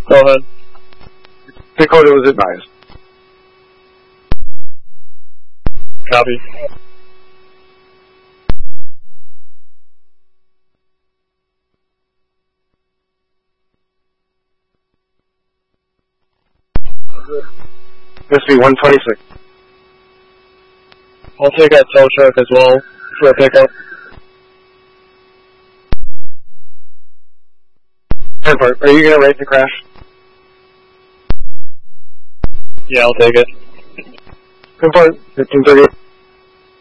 Go ahead. Dakota was advised. Copy. This will be 126. I'll take that tow truck as well for a pickup. 10-4. Are you going to rate the crash? Yeah, I'll take it. 10-4. 1530.